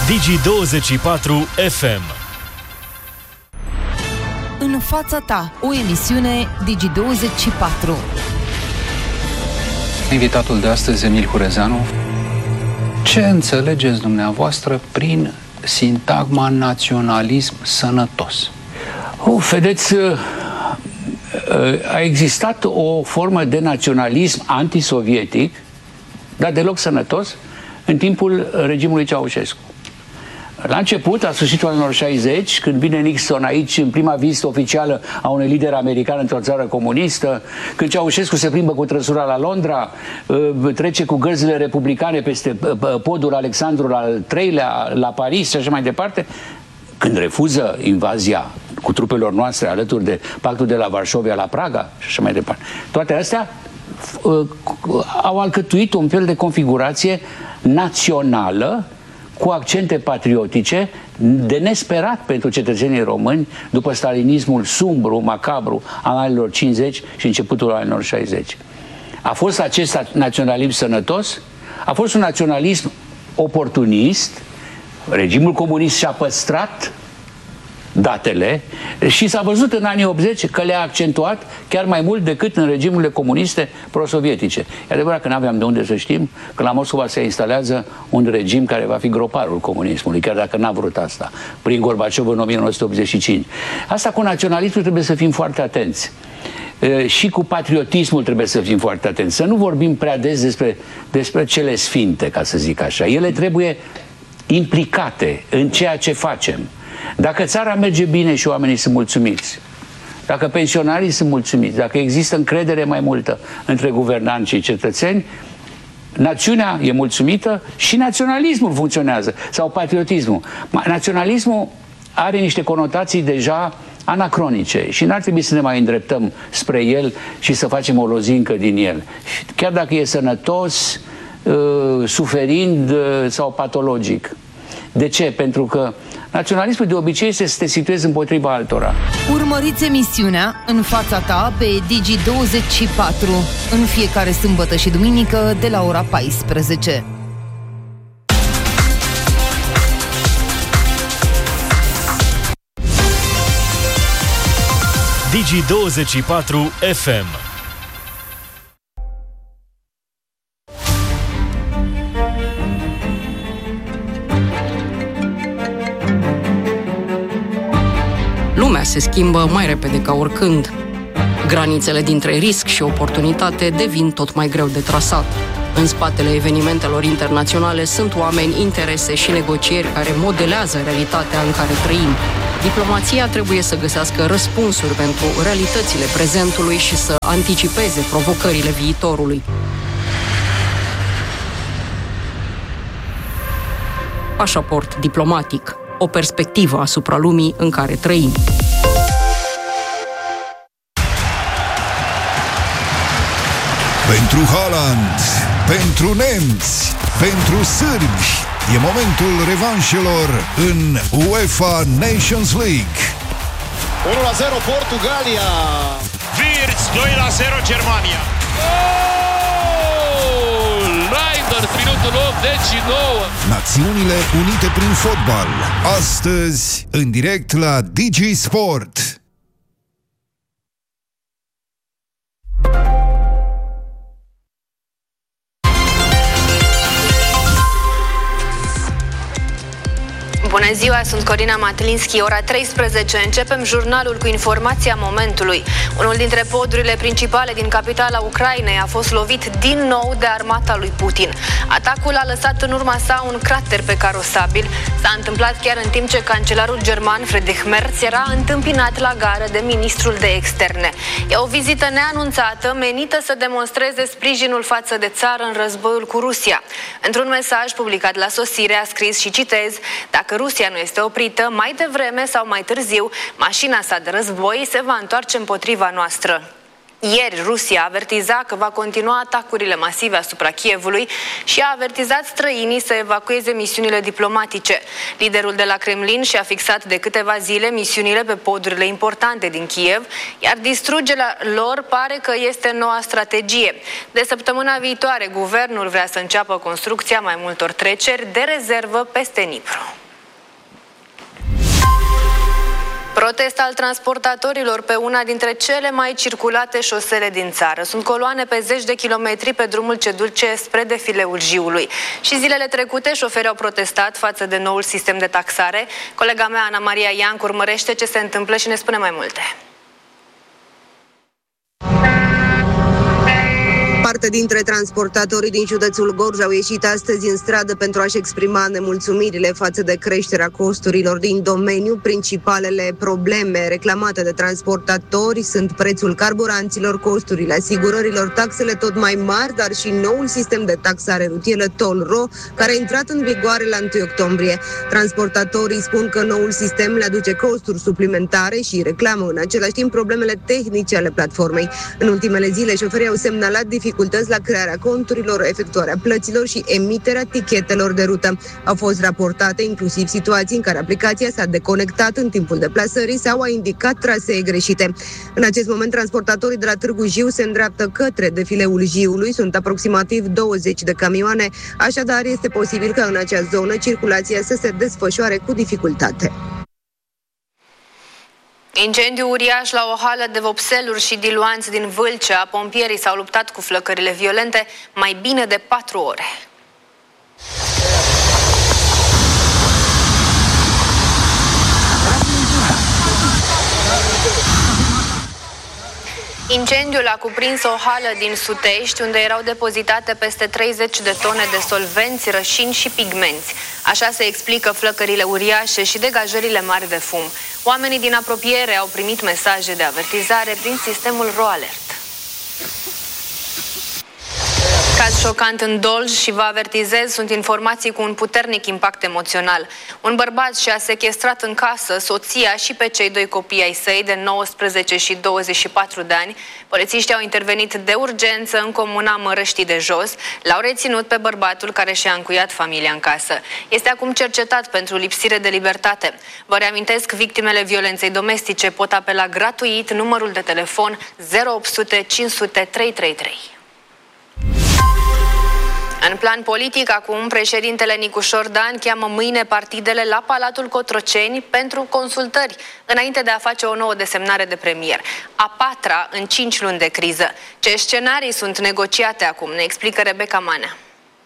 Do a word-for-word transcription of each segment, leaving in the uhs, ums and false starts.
Digi douăzeci și patru F M. În fața ta, o emisiune Digi douăzeci și patru. Invitatul de astăzi, Emil Hurezeanu. Ce înțelegeți dumneavoastră prin sintagma naționalism sănătos? Uh, vedeți, a existat o formă de naționalism antisovietic, dar deloc sănătos, în timpul regimului Ceaușescu. La început, la sfârșitul anilor șaizeci, când vine Nixon aici în prima vizită oficială a unui lider american într-o țară comunistă, când Ceaușescu se plimbă cu trăsura la Londra, trece cu gărzile republicane peste podul Alexandru al treilea la Paris și așa mai departe, când refuză invazia cu trupelor noastre alături de pactul de la Varșovia la Praga și așa mai departe. Toate astea au alcătuit un fel de configurație națională cu accente patriotice de nesperat pentru cetățenii români după stalinismul sumbru, macabru al anilor cincizeci și începutul anilor șaizeci. A fost acest naționalism sănătos? A fost un naționalism oportunist. Regimul comunist și-a păstrat datele și s-a văzut în anii optzeci că le-a accentuat chiar mai mult decât în regimurile comuniste pro-sovietice. E adevărat că n-aveam de unde să știm că la Moscova se instalează un regim care va fi groparul comunismului, chiar dacă n-a vrut asta, prin Gorbaciov în o mie nouă sute optzeci și cinci. Asta cu naționalismul trebuie să fim foarte atenți. E, și cu patriotismul trebuie să fim foarte atenți. Să nu vorbim prea des despre, despre cele sfinte, ca să zic așa. Ele trebuie implicate în ceea ce facem. Dacă țara merge bine și oamenii sunt mulțumiți, dacă pensionarii sunt mulțumiți, dacă există încredere mai multă între guvernanți și cetățeni, națiunea e mulțumită și naționalismul funcționează, sau patriotismul. Naționalismul are niște conotații deja anacronice și n-ar trebui să ne mai îndreptăm spre el și să facem o lozincă din el. Chiar dacă e sănătos, suferind sau patologic. De ce? Pentru că naționalismul de obicei este să te situezi împotriva altora. Urmăriți emisiunea În fața ta pe Digi douăzeci și patru în fiecare sâmbătă și duminică de la ora paisprezece. Digi douăzeci și patru F M. Lumea se schimbă mai repede ca oricând. Granițele dintre risc și oportunitate devin tot mai greu de trasat. În spatele evenimentelor internaționale sunt oameni, interese și negocieri care modelează realitatea în care trăim. Diplomația trebuie să găsească răspunsuri pentru realitățile prezentului și să anticipeze provocările viitorului. Pașaport diplomatic. O perspectivă asupra lumii în care trăim. Pentru Haaland, pentru nemți, pentru sârbi, e momentul revanșelor în UEFA Nations League. unu la zero Portugalia. Wirtz, doi la zero Germania. Reinders, minutul optzeci și nouă. Națiunile Unite prin fotbal. Astăzi, în direct la Digi Sport. Bună ziua, sunt Corina Matlinski. Ora treisprezece începem jurnalul cu informația momentului. Unul dintre podurile principale din capitala Ucrainei a fost lovit din nou de armata lui Putin. Atacul a lăsat în urma sa un crater pe carosabil. S-a întâmplat chiar în timp ce cancelarul german Friedrich Merz era întâmpinat la gară de ministrul de externe. E o vizită neanunțată menită să demonstreze sprijinul față de țară în războiul cu Rusia. Într-un mesaj publicat la sosire a scris și citez: dacă Rusia nu este oprită, mai devreme sau mai târziu, mașina sa de război se va întoarce împotriva noastră. Ieri, Rusia avertiza că va continua atacurile masive asupra Kievului și a avertizat străinii să evacueze misiunile diplomatice. Liderul de la Kremlin și-a fixat de câteva zile misiunile pe podurile importante din Kiev, iar distrugerea lor pare că este noua strategie. De săptămâna viitoare, guvernul vrea să înceapă construcția mai multor treceri de rezervă peste Nipru. Protest al transportatorilor pe una dintre cele mai circulate șosele din țară. Sunt coloane pe zeci de kilometri pe drumul ce duce spre defileul Jiului. Și zilele trecute, șoferii au protestat față de noul sistem de taxare. Colega mea, Ana Maria Iancu, urmărește ce se întâmplă și ne spune mai multe. Parte dintre transportatorii din județul Gorj au ieșit astăzi în stradă pentru a-și exprima nemulțumirile față de creșterea costurilor din domeniu. Principalele probleme reclamate de transportatori sunt prețul carburanților, costurile asigurărilor, taxele tot mai mari, dar și noul sistem de taxare rutieră Toll-Ro, care a intrat în vigoare la întâi octombrie. Transportatorii spun că noul sistem le aduce costuri suplimentare și reclamă în același timp problemele tehnice ale platformei. În ultimele zile, șoferii au semnalat dificultăți la crearea conturilor, efectuarea plăților și emiterea tichetelor de rută. Au fost raportate inclusiv situații în care aplicația s-a deconectat în timpul deplasării sau a indicat trasee greșite. În acest moment, transportatorii de la Târgu Jiu se îndreaptă către defileul Jiului. Sunt aproximativ douăzeci de camioane, așadar este posibil ca în acea zonă circulația să se desfășoare cu dificultate. Incendiu uriaș la o hală de vopseluri și diluanți din Vâlcea. Pompierii s-au luptat cu flăcările violente mai bine de patru ore. Incendiul a cuprins o hală din Sutești, unde erau depozitate peste treizeci de tone de solvenți, rășini și pigmenți. Așa se explică flăcările uriașe și degajările mari de fum. Oamenii din apropiere au primit mesaje de avertizare prin sistemul RoAlert. Caz șocant în Dolj și vă avertizez, sunt informații cu un puternic impact emoțional. Un bărbat și-a sechestrat în casă soția și pe cei doi copii ai săi de nouăsprezece și douăzeci și patru de ani. Polițiștii au intervenit de urgență în comuna Mărăștii de Jos. L-au reținut pe bărbatul care și-a încuiat familia în casă. Este acum cercetat pentru lipsire de libertate. Vă reamintesc, victimele violenței domestice pot apela gratuit numărul de telefon zero opt sute cinci sute trei trei trei. În plan politic, acum, președintele Nicușor Dan cheamă mâine partidele la Palatul Cotroceni pentru consultări, înainte de a face o nouă desemnare de premier. A patra în cinci luni de criză. Ce scenarii sunt negociate acum, ne explică Rebecca Manea.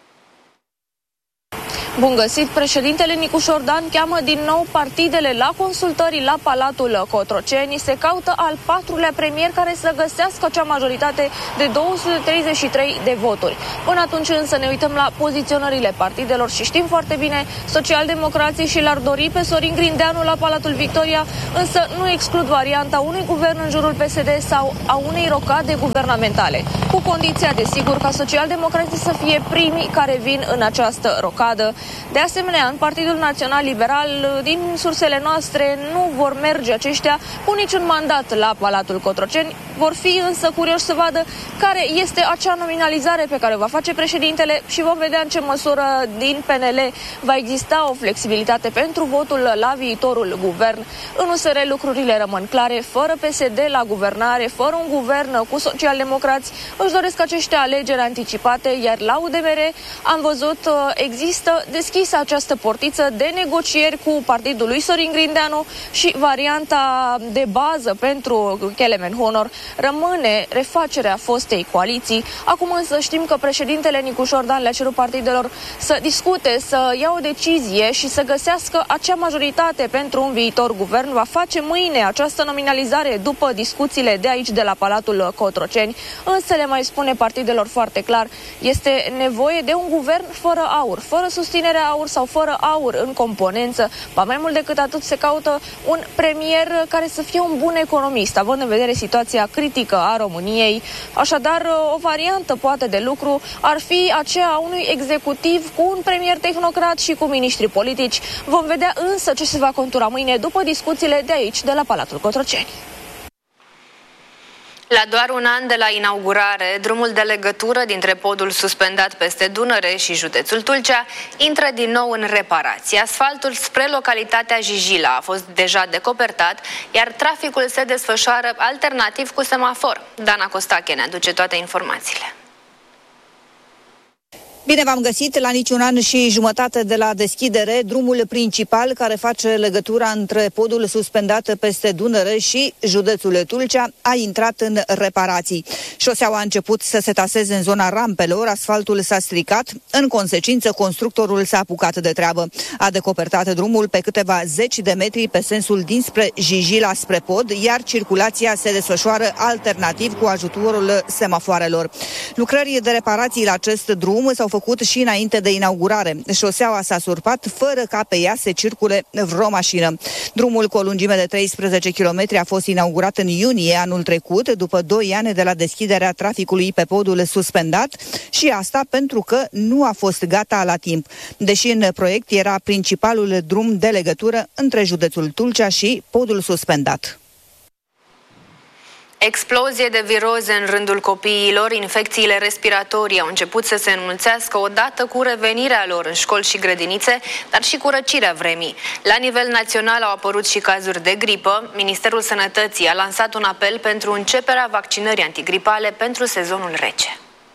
Bun găsit! Președintele Nicușor Dan cheamă din nou partidele la consultări la Palatul Cotroceni. Se caută al patrulea premier care să găsească acea majoritate de două sute treizeci și trei de voturi. Până atunci însă ne uităm la poziționările partidelor și știm foarte bine, socialdemocrații și l-ar dori pe Sorin Grindeanu la Palatul Victoria, însă nu exclud varianta unui guvern în jurul P S D sau a unei rocade guvernamentale, cu condiția, desigur, ca socialdemocrații să fie primii care vin în această rocadă. De asemenea, în Partidul Național Liberal, din sursele noastre, nu vor merge aceștia cu niciun mandat la Palatul Cotroceni. Vor fi însă curioși să vadă care este acea nominalizare pe care o va face președintele și vom vedea în ce măsură din P N L va exista o flexibilitate pentru votul la viitorul guvern. În U S R lucrurile rămân clare, fără P S D la guvernare, fără un guvern cu socialdemocrați, își doresc acești alegeri anticipate, iar la U D M R am văzut există deschisă această portiță de negocieri cu partidul lui Sorin Grindeanu și varianta de bază pentru Kelemen Honor rămâne refacerea fostei coaliții. Acum însă știm că președintele Nicușor Dan le-a cerut partidelor să discute, să ia o decizie și să găsească acea majoritate pentru un viitor guvern. Va face mâine această nominalizare după discuțiile de aici de la Palatul Cotroceni, însă le mai spune partidelor foarte clar, este nevoie de un guvern fără aur, fără susținerea aur sau fără aur în componență. Ba mai mult decât atât se caută un premier care să fie un bun economist, având în vedere situația critică a României. Așadar, o variantă poate de lucru ar fi aceea a unui executiv cu un premier tehnocrat și cu miniștri politici. Vom vedea însă ce se va contura mâine după discuțiile de aici, de la Palatul Cotroceni. La doar un an de la inaugurare, drumul de legătură dintre podul suspendat peste Dunăre și județul Tulcea intră din nou în reparație. Asfaltul spre localitatea Jijila a fost deja decopertat, iar traficul se desfășoară alternativ cu semafor. Dana Costache ne aduce toate informațiile. Bine v-am găsit! La niciun an și jumătate de la deschidere, drumul principal care face legătura între podul suspendat peste Dunăre și județul Tulcea a intrat în reparații. Șoseaua a început să se taseze în zona rampelor, asfaltul s-a stricat, în consecință constructorul s-a apucat de treabă. A decopertat drumul pe câteva zeci de metri pe sensul dinspre Jijila spre pod, iar circulația se desfășoară alternativ cu ajutorul semafoarelor. Lucrări de reparații la acest drum s-au făcut și înainte de inaugurare. Șoseaua s-a surpat fără ca pe ea să circule vreo mașină. Drumul cu o lungime de treisprezece kilometri a fost inaugurat în iunie anul trecut, după doi ani de la deschiderea traficului pe podul suspendat, și asta pentru că nu a fost gata la timp, deși în proiect era principalul drum de legătură între județul Tulcea și podul suspendat. Explozie de viroze în rândul copiilor, infecțiile respiratorii au început să se înmulțească odată cu revenirea lor în școli și grădinițe, dar și cu răcirea vremii. La nivel național au apărut și cazuri de gripă. Ministerul Sănătății a lansat un apel pentru începerea vaccinării antigripale pentru sezonul rece.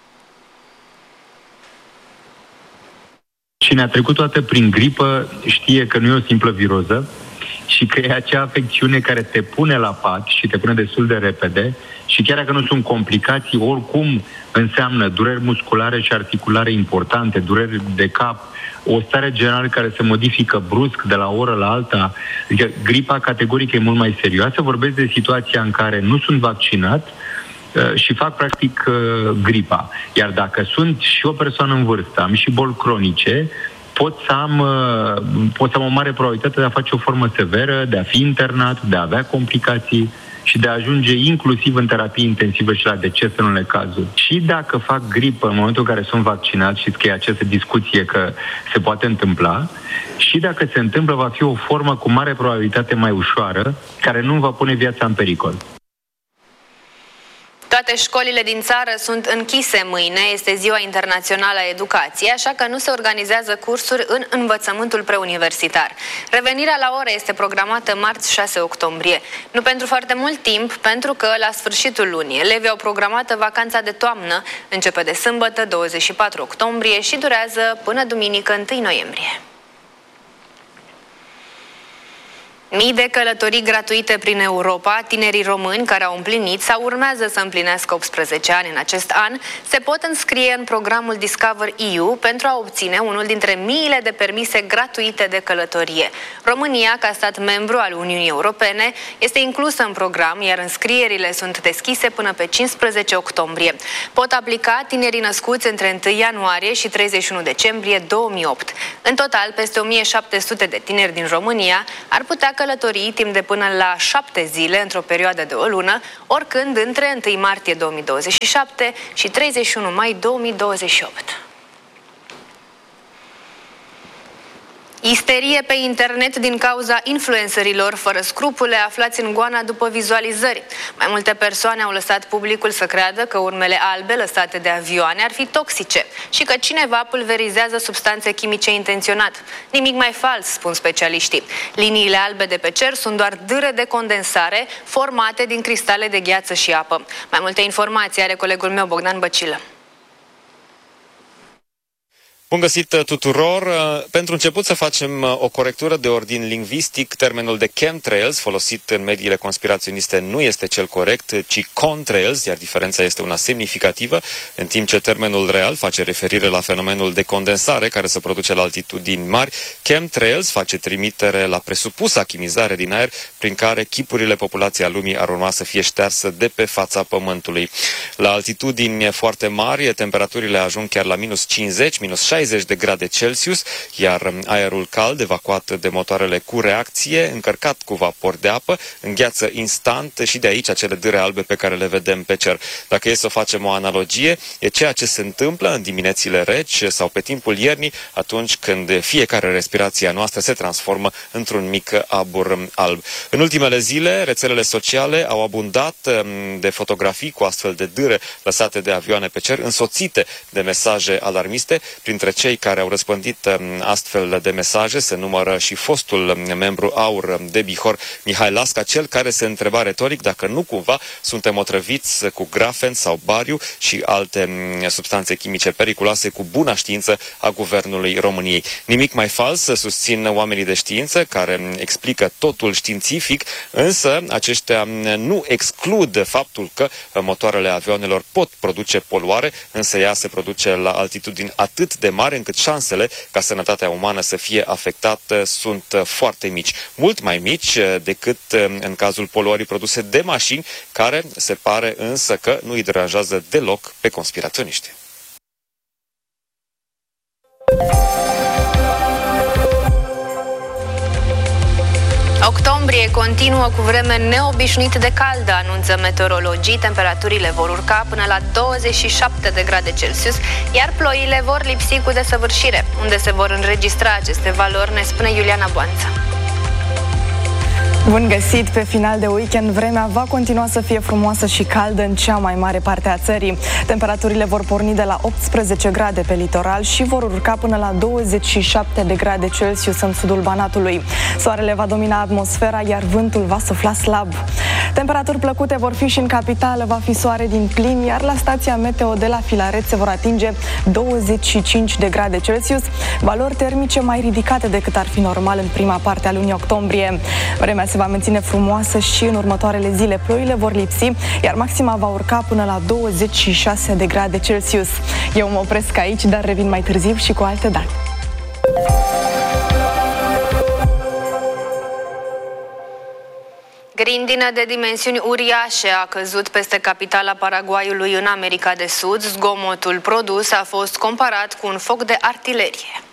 Cine a trecut toată prin gripă știe că nu e o simplă viroză și că e acea afecțiune care te pune la pat și te pune destul de repede și chiar dacă nu sunt complicații, oricum înseamnă dureri musculare și articulare importante, dureri de cap, o stare generală care se modifică brusc de la o oră la alta. Adică gripa categoric e mult mai serioasă. Vorbesc de situația în care nu sunt vaccinat și fac practic gripa. Iar dacă sunt și o persoană în vârstă, am și boli cronice, pot să am, pot să am o mare probabilitate de a face o formă severă, de a fi internat, de a avea complicații și de a ajunge inclusiv în terapie intensivă și la deces în unele cazuri. Și dacă fac gripă în momentul în care sunt vaccinat, știți că e această discuție că se poate întâmpla, și dacă se întâmplă, va fi o formă cu mare probabilitate mai ușoară, care nu va pune viața în pericol. Toate școlile din țară sunt închise mâine, este Ziua Internațională a Educației, așa că nu se organizează cursuri în învățământul preuniversitar. Revenirea la ore este programată marți șase octombrie. Nu pentru foarte mult timp, pentru că la sfârșitul lunii elevii au programată vacanța de toamnă, începe de sâmbătă douăzeci și patru octombrie și durează până duminică întâi noiembrie. Mii de călătorii gratuite prin Europa, tinerii români care au împlinit sau urmează să împlinească optsprezece ani în acest an, se pot înscrie în programul Discover E U pentru a obține unul dintre miile de permise gratuite de călătorie. România, ca stat membru al Uniunii Europene, este inclusă în program, iar înscrierile sunt deschise până pe cincisprezece octombrie. Pot aplica tinerii născuți între întâi ianuarie și treizeci și unu decembrie două mii opt. În total, peste o mie șapte sute de tineri din România ar putea călătorii timp de până la șapte zile într-o perioadă de o lună, oricând între întâi martie două mii douăzeci și șapte și treizeci și unu mai două mii douăzeci și opt. Isterie pe internet din cauza influencerilor fără scrupule aflați în goana după vizualizări. Mai multe persoane au lăsat publicul să creadă că urmele albe lăsate de avioane ar fi toxice și că cineva pulverizează substanțe chimice intenționat. Nimic mai fals, spun specialiștii. Liniile albe de pe cer sunt doar dâre de condensare formate din cristale de gheață și apă. Mai multe informații are colegul meu Bogdan Băcilă. Bun găsit tuturor! Pentru început să facem o corectură de ordin lingvistic. Termenul de chemtrails, folosit în mediile conspiraționiste, nu este cel corect, ci contrails, iar diferența este una semnificativă, în timp ce termenul real face referire la fenomenul de condensare care se produce la altitudini mari. Chemtrails face trimitere la presupusa chimizare din aer, prin care chipurile populației a lumii ar urma să fie ștearsă de pe fața Pământului. La altitudini foarte mari, temperaturile ajung chiar la minus cincizeci, minus șaizeci de grade Celsius, iar aerul cald, evacuat de motoarele cu reacție, încărcat cu vapor de apă, îngheață instant și de aici acele dâre albe pe care le vedem pe cer. Dacă e să facem o analogie, e ceea ce se întâmplă în diminețile reci sau pe timpul iernii, atunci când fiecare respirație a noastră se transformă într-un mic abur alb. În ultimele zile, rețelele sociale au abundat de fotografii cu astfel de dâre lăsate de avioane pe cer, însoțite de mesaje alarmiste, printre cei care au răspândit astfel de mesaje se numără și fostul membru AUR de Bihor, Mihai Lasca, cel care se întreba retoric dacă nu cumva suntem otrăviți cu grafen sau bariu și alte substanțe chimice periculoase cu buna știință a Guvernului României. Nimic mai fals, susțin oamenii de știință care explică totul științific, însă aceștia nu exclud faptul că motoarele avioanelor pot produce poluare, însă ea se produce la altitudini atât de mari încât șansele ca sănătatea umană să fie afectată sunt foarte mici. Mult mai mici decât în cazul poluării produse de mașini, care se pare însă că nu îi deranjează deloc pe conspiraționiști. Octombrie continuă cu vreme neobișnuit de caldă, anunță meteorologii. Temperaturile vor urca până la douăzeci și șapte de grade Celsius, iar ploile vor lipsi cu desăvârșire. Unde se vor înregistra aceste valori, ne spune Iuliana Boanța. Bun găsit! Pe final de weekend, vremea va continua să fie frumoasă și caldă în cea mai mare parte a țării. Temperaturile vor porni de la optsprezece grade pe litoral și vor urca până la douăzeci și șapte de grade Celsius în sudul Banatului. Soarele va domina atmosfera, iar vântul va sufla slab. Temperaturi plăcute vor fi și în capitală, va fi soare din plin, iar la stația meteo de la Filaret se vor atinge douăzeci și cinci de grade Celsius, valori termice mai ridicate decât ar fi normal în prima parte a lunii octombrie. Vremea se va menține frumoasă și în următoarele zile ploile vor lipsi, iar maxima va urca până la douăzeci și șase de grade Celsius. Eu mă opresc aici, dar revin mai târziu și cu alte date. Grindină de dimensiuni uriașe a căzut peste capitala Paraguayului în America de Sud. Zgomotul produs a fost comparat cu un foc de artilerie.